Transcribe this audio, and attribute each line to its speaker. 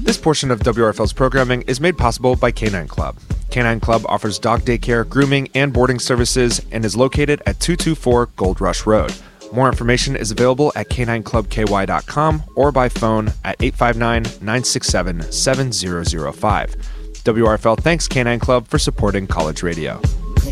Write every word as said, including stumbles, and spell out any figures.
Speaker 1: This portion of W R F L's programming is made possible by Canine Club. Canine Club offers dog daycare, grooming, and boarding services and is located at two two four Gold Rush Road. More information is available at canine club k y dot com or by phone at eight five nine, nine six seven, seven zero zero five. W R F L thanks Canine Club for supporting College Radio.